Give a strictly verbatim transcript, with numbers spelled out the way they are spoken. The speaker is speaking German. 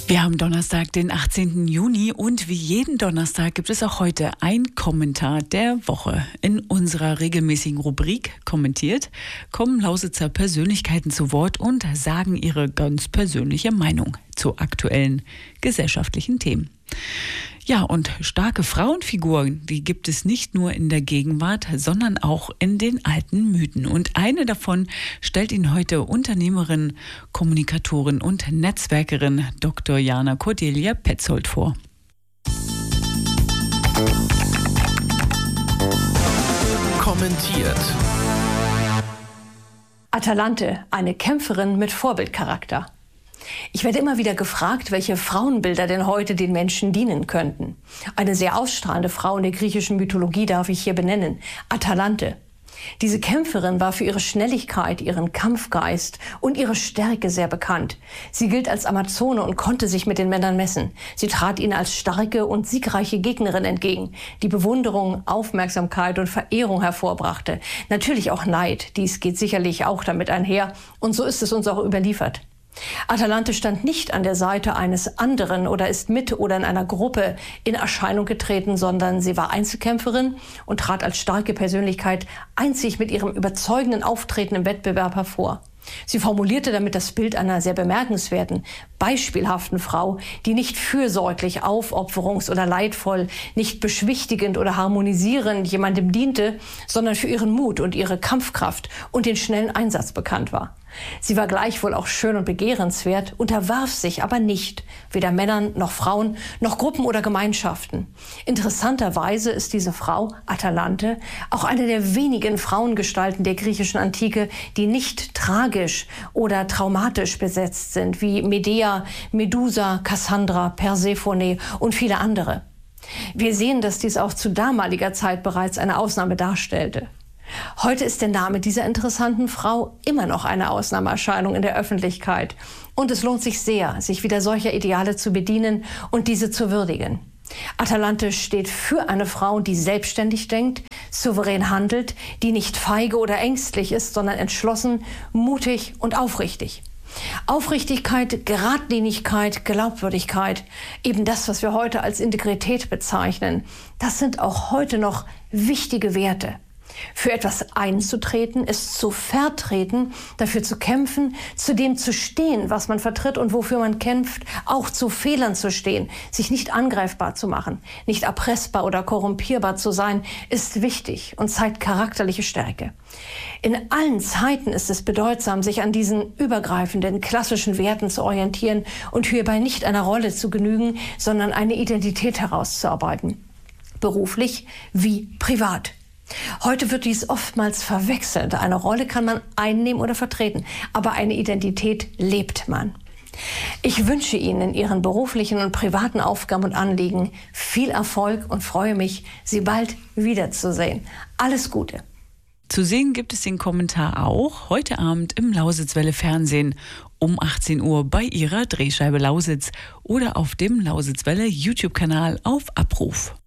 Wir haben Donnerstag, den achtzehnten Juni und wie jeden Donnerstag gibt es auch heute ein Kommentar der Woche. In unserer regelmäßigen Rubrik Kommentiert kommen Lausitzer Persönlichkeiten zu Wort und sagen ihre ganz persönliche Meinung zu aktuellen gesellschaftlichen Themen. Ja, und starke Frauenfiguren, die gibt es nicht nur in der Gegenwart, sondern auch in den alten Mythen. Und eine davon stellt Ihnen heute Unternehmerin, Kommunikatorin und Netzwerkerin Doktor Jana Cordelia Petzold vor. Kommentiert. Atalante, eine Kämpferin mit Vorbildcharakter. Ich werde immer wieder gefragt, welche Frauenbilder denn heute den Menschen dienen könnten. Eine sehr ausstrahlende Frau in der griechischen Mythologie darf ich hier benennen, Atalante. Diese Kämpferin war für ihre Schnelligkeit, ihren Kampfgeist und ihre Stärke sehr bekannt. Sie gilt als Amazone und konnte sich mit den Männern messen. Sie trat ihnen als starke und siegreiche Gegnerin entgegen, die Bewunderung, Aufmerksamkeit und Verehrung hervorbrachte. Natürlich auch Neid, dies geht sicherlich auch damit einher und so ist es uns auch überliefert. Atalante stand nicht an der Seite eines anderen oder ist mit oder in einer Gruppe in Erscheinung getreten, sondern sie war Einzelkämpferin und trat als starke Persönlichkeit einzig mit ihrem überzeugenden Auftreten im Wettbewerb hervor. Sie formulierte damit das Bild einer sehr bemerkenswerten, beispielhaften Frau, die nicht fürsorglich, aufopferungs- oder leidvoll, nicht beschwichtigend oder harmonisierend jemandem diente, sondern für ihren Mut und ihre Kampfkraft und den schnellen Einsatz bekannt war. Sie war gleichwohl auch schön und begehrenswert, unterwarf sich aber nicht, weder Männern noch Frauen, noch Gruppen oder Gemeinschaften. Interessanterweise ist diese Frau, Atalante, auch eine der wenigen Frauengestalten der griechischen Antike, die nicht tragisch oder traumatisch besetzt sind, wie Medea, Medusa, Cassandra, Persephone und viele andere. Wir sehen, dass dies auch zu damaliger Zeit bereits eine Ausnahme darstellte. Heute ist der Name dieser interessanten Frau immer noch eine Ausnahmeerscheinung in der Öffentlichkeit. Und es lohnt sich sehr, sich wieder solcher Ideale zu bedienen und diese zu würdigen. Atalante steht für eine Frau, die selbstständig denkt, souverän handelt, die nicht feige oder ängstlich ist, sondern entschlossen, mutig und aufrichtig. Aufrichtigkeit, Geradlinigkeit, Glaubwürdigkeit, eben das, was wir heute als Integrität bezeichnen, das sind auch heute noch wichtige Werte. Für etwas einzutreten, es zu vertreten, dafür zu kämpfen, zu dem zu stehen, was man vertritt und wofür man kämpft, auch zu Fehlern zu stehen, sich nicht angreifbar zu machen, nicht erpressbar oder korrumpierbar zu sein, ist wichtig und zeigt charakterliche Stärke. In allen Zeiten ist es bedeutsam, sich an diesen übergreifenden, klassischen Werten zu orientieren und hierbei nicht einer Rolle zu genügen, sondern eine Identität herauszuarbeiten. Beruflich wie privat. Heute wird dies oftmals verwechselt. Eine Rolle kann man einnehmen oder vertreten, aber eine Identität lebt man. Ich wünsche Ihnen in Ihren beruflichen und privaten Aufgaben und Anliegen viel Erfolg und freue mich, Sie bald wiederzusehen. Alles Gute. Zu sehen gibt es den Kommentar auch heute Abend im Lausitzwelle Fernsehen um achtzehn Uhr bei Ihrer Drehscheibe Lausitz oder auf dem Lausitzwelle YouTube-Kanal auf Abruf.